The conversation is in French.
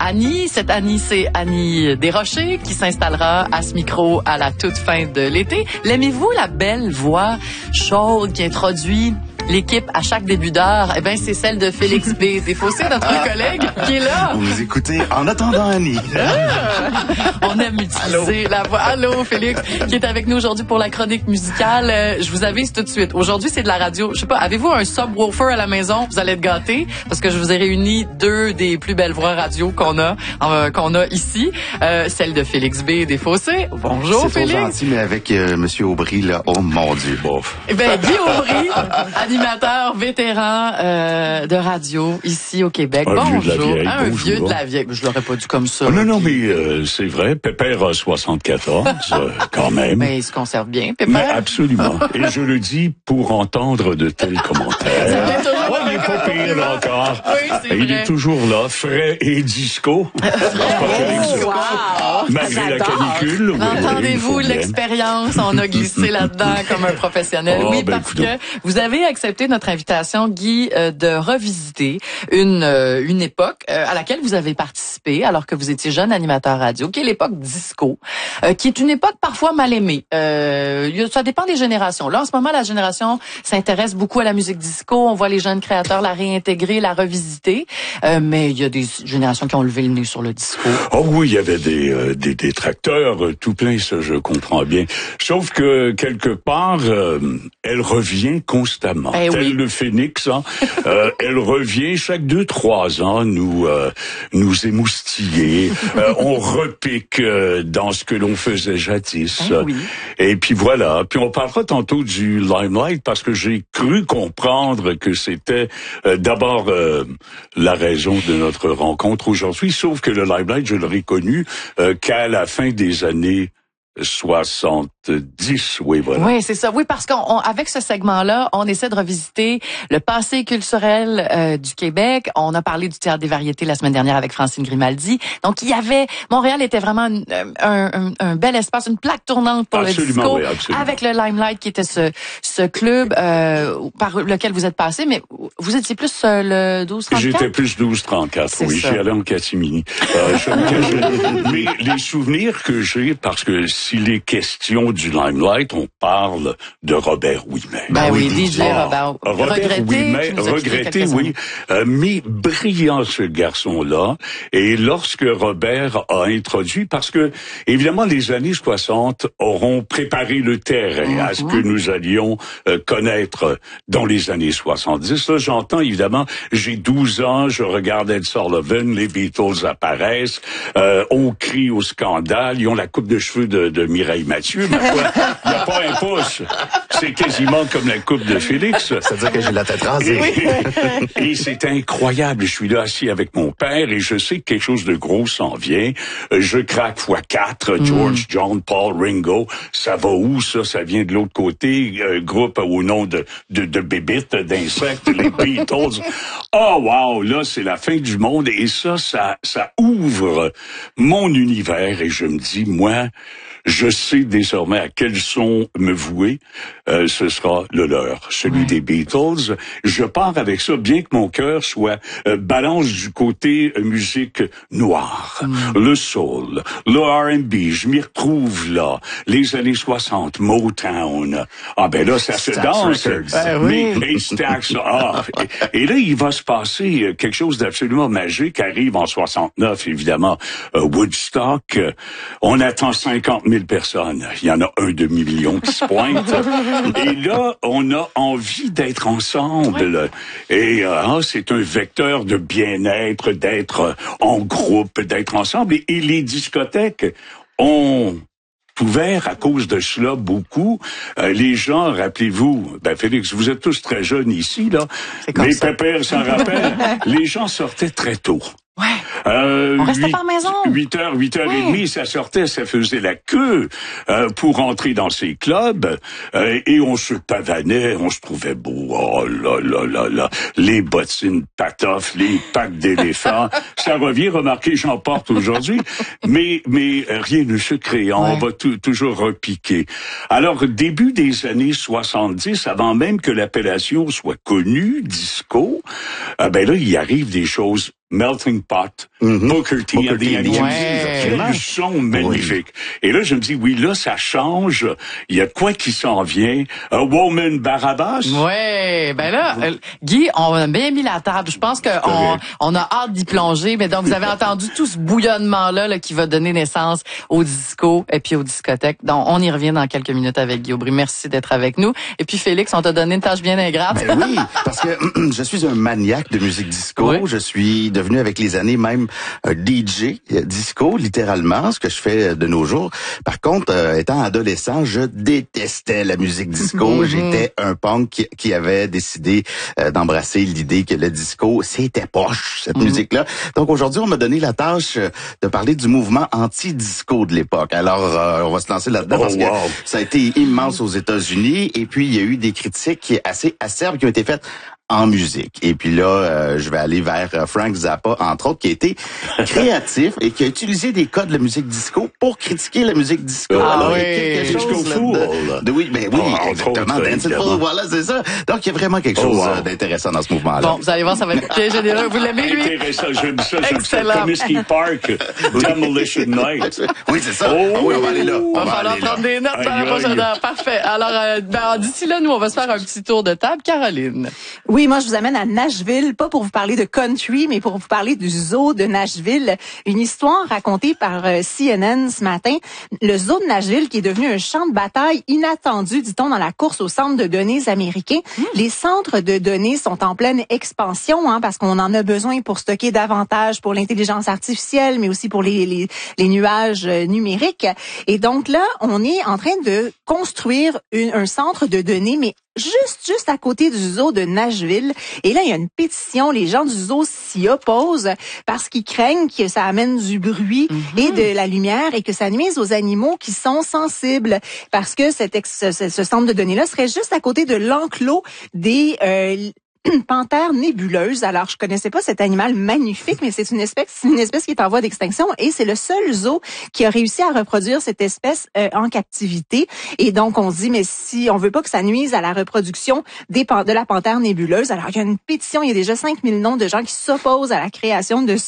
Annie. Cette Annie, c'est Annie Desrochers qui s'installera à ce micro à la toute fin de l'été. L'aimez-vous, la belle voix chaude qui introduit l'équipe à chaque début d'heure? Eh bien, c'est celle de Félix B. Desfossés, notre collègue, qui est là. Vous nous écoutez en attendant Annie. On aime utiliser la voix. Allô, Félix, qui est avec nous aujourd'hui pour la chronique musicale. Je vous avise tout de suite. Aujourd'hui, c'est de la radio. Je sais pas, avez-vous un subwoofer à la maison? Vous allez être gâtés parce que je vous ai réuni deux des plus belles voix radio qu'on a ici. Celle de Félix B. Desfossés. Bonjour, Félix. C'est gentil, mais avec Monsieur Aubry, là, oh mon Dieu. Bof. Eh bien, Guy Aubry, animateur vétéran de radio ici au Québec. Bonjour. Vieux de la vieille. Je l'aurais pas dit comme ça. Oh, non, mais c'est vrai. Pépère a 74, quand même. Mais il se conserve bien, Pépère. Mais absolument. Et je le dis pour entendre de tels commentaires. Il n'est pas pire là encore. Oui, c'est il vrai. est toujours là, frais et disco. Malgré la canicule. Entendez-vous l'expérience? On a glissé là-dedans comme un professionnel. Oh, oui, ben, parce que vous avez accepté notre invitation, Guy, de revisiter une époque à laquelle vous avez participé alors que vous étiez jeune animateur radio, qui est l'époque disco, qui est une époque parfois mal aimée. Ça dépend des générations. Là, en ce moment, la génération s'intéresse beaucoup à la musique disco. On voit les jeunes créateurs la réintégrer, la revisiter. Mais il y a des générations qui ont levé le nez sur le disco. Oh oui, il y avait des détracteurs tout plein, ça je comprends bien. Sauf que quelque part, elle revient constamment. Tel le phénix, hein. Elle revient chaque 2-3 ans nous émoustiller. On repique dans ce que l'on faisait jadis. Et puis voilà. Puis on parlera tantôt du Limelight parce que j'ai cru comprendre que c'était d'abord la raison de notre rencontre aujourd'hui. Sauf que le Limelight, je l'aurais connu qu'à la fin des années 70, oui, voilà. Oui, c'est ça. Oui, parce qu'avec ce segment-là, on essaie de revisiter le passé culturel du Québec. On a parlé du Théâtre des variétés la semaine dernière avec Francine Grimaldi. Donc, Montréal était vraiment un bel espace, une plaque tournante pour le disco. Oui, absolument. Avec le Limelight qui était ce club par lequel vous êtes passé. Mais vous étiez plus le 12-34? J'étais plus 12-34, oui. J'y allais en catimini. Mais les souvenirs que j'ai, parce que s'il est question du Limelight, on parle de Robert Ouimet. Ben oui, DJ Robert Ouimet, regretté, oui. Mais brillant ce garçon-là. Et lorsque Robert a introduit, parce que, évidemment, les années 60 auront préparé le terrain à ce que nous allions connaître dans les années 70. Là, j'entends, évidemment, j'ai 12 ans, je regarde Ed Sullivan, les Beatles apparaissent, on crie au scandale, ils ont la coupe de cheveux de Mireille Mathieu, mais quoi, il n'y a pas un pouce. C'est quasiment comme la coupe de Félix. C'est-à-dire que j'ai la tête rasée. Et c'est incroyable. Je suis là assis avec mon père et je sais que quelque chose de gros s'en vient. Je craque x4, George, John, Paul, Ringo. Ça va où, ça? Ça vient de l'autre côté. Groupe au nom de bébites, d'insectes, les Beatles. Oh, wow! Là, c'est la fin du monde. Et ça ouvre mon univers et je me dis, moi, je sais désormais à quel son me vouer. Ce sera le leur, celui des Beatles. Je pars avec ça, bien que mon cœur soit balance du côté musique noire, le soul, le R&B. Je m'y retrouve là. Les années 60, Motown. Ah ben là, ça se danse. Mais Stax, et là, il va se passer quelque chose d'absolument magique. Arrive en 69, évidemment, Woodstock. On attend 50 000 personnes. Il y en a 1 demi-million qui se pointent. Et là, on a envie d'être ensemble. Et c'est un vecteur de bien-être, d'être en groupe, d'être ensemble. Et les discothèques ont ouvert à cause de cela beaucoup. Les gens, rappelez-vous, Félix, vous êtes tous très jeunes ici, là. Mais Pépère s'en rappelle. Les gens sortaient très tôt. Ouais. On restait par maison. 8h30, ça sortait, ça faisait la queue pour entrer dans ces clubs et on se pavanait, on se trouvait beau. Oh là là là là, les bottines patoffes, les pattes d'éléphants, ça revient, remarquez, j'en porte aujourd'hui, mais rien ne se crée, on va toujours repiquer. Alors, début des années 70, avant même que l'appellation soit connue, disco, là, il arrive des choses Melting Pot, Booker T and the M.G.s. Quel son magnifique. Et là, je me dis, oui, là, ça change. Il y a de quoi qui s'en vient. Woman Barabbas. Ouais, ben là, Guy, on a bien mis la table. Je pense on a hâte d'y plonger. Mais donc, vous avez entendu tout ce bouillonnement-là qui va donner naissance au disco et puis aux discothèques. Donc, on y revient dans quelques minutes avec Guy Aubry. Merci d'être avec nous. Et puis, Félix, on t'a donné une tâche bien ingrate. Ben oui, parce que je suis un maniaque de musique disco. Oui. Je suis devenu avec les années même un DJ disco, littéralement, ce que je fais de nos jours. Par contre, étant adolescent, je détestais la musique disco. J'étais un punk qui avait décidé d'embrasser l'idée que le disco, c'était poche, cette musique-là. Donc aujourd'hui, on m'a donné la tâche de parler du mouvement anti-disco de l'époque. Alors, on va se lancer là-dedans parce que ça a été immense aux États-Unis. Et puis, il y a eu des critiques assez acerbes qui ont été faites en musique. Et puis là, je vais aller vers Frank Zappa, entre autres, qui a été créatif et qui a utilisé des codes de la musique disco pour critiquer la musique disco. Alors, il y a quelque chose oui, exactement. Dancing Fool, voilà, c'est ça. Donc, il y a vraiment quelque chose d'intéressant dans ce mouvement-là. Bon, vous allez voir, ça va être très généreux. Vous l'aimez, lui? Intéressant, j'aime ça. Comiskey Park, Demolition Night. Oui, c'est ça. Oui, on va aller là. On va falloir prendre des notes dans la prochaine heure. Parfait. Alors, d'ici là, nous, on va se faire un petit tour de table. Caroline. Oui, moi, je vous amène à Nashville, pas pour vous parler de country, mais pour vous parler du zoo de Nashville. Une histoire racontée par CNN ce matin. Le zoo de Nashville qui est devenu un champ de bataille inattendu, dit-on, dans la course aux centres de données américains. Les centres de données sont en pleine expansion, parce qu'on en a besoin pour stocker davantage pour l'intelligence artificielle, mais aussi pour les nuages numériques. Et donc là, on est en train de construire un centre de données, mais juste à côté du zoo de Nashville. Et là, il y a une pétition. Les gens du zoo s'y opposent parce qu'ils craignent que ça amène du bruit et de la lumière et que ça nuise aux animaux qui sont sensibles. Parce que ce centre de données-là serait juste à côté de l'enclos des panthère nébuleuse. Alors, je connaissais pas cet animal magnifique, mais c'est une espèce qui est en voie d'extinction et c'est le seul zoo qui a réussi à reproduire cette espèce en captivité. Et donc, on se dit, mais si on veut pas que ça nuise à la reproduction de la panthère nébuleuse, alors il y a une pétition, il y a déjà 5000 noms de gens qui s'opposent à la création de